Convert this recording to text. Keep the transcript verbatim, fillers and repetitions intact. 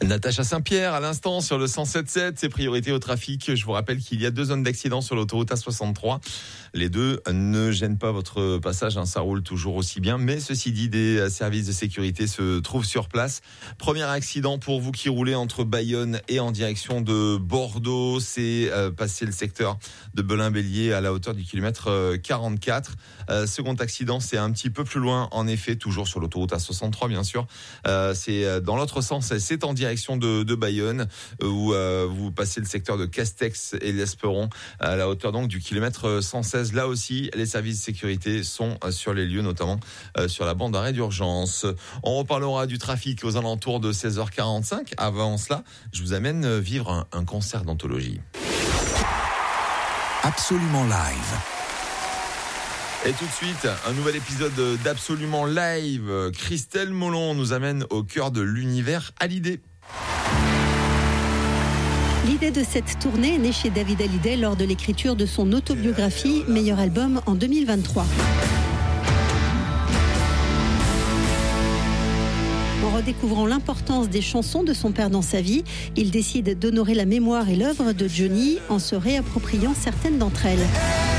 Natacha Saint-Pierre à l'instant sur le cent sept sept, c'est priorité au trafic. Je vous rappelle qu'il y a deux zones d'accident sur l'autoroute A soixante-trois. Les deux ne gênent pas votre passage, hein, ça roule toujours aussi bien. Mais ceci dit, des services de sécurité se trouvent sur place. Premier accident pour vous qui roulez entre Bayonne et en direction de Bordeaux. C'est euh, passé le secteur de Belin-Bélier à la hauteur du kilomètre euh, quarante-quatre. Euh, second accident, c'est un petit peu plus loin, en effet, toujours sur l'autoroute A soixante-trois, bien sûr. Euh, c'est dans l'autre sens, c'est en direction de, de Bayonne, où euh, vous passez le secteur de Castex et l'Esperon, à la hauteur donc du kilomètre cent seize. Là aussi, les services de sécurité sont sur les lieux, notamment euh, sur la bande d'arrêt d'urgence. On reparlera du trafic aux alentours de seize heures quarante-cinq. Avant cela, je vous amène vivre un, un concert d'anthologie. Absolument live. Et tout de suite, un nouvel épisode d'Absolument Live. Christelle Molon nous amène au cœur de l'univers Hallyday. L'idée de cette tournée est née chez David Hallyday lors de l'écriture de son autobiographie Meilleur album en deux mille vingt-trois. En redécouvrant l'importance des chansons de son père dans sa vie, il décide d'honorer la mémoire et l'œuvre de Johnny en se réappropriant certaines d'entre elles.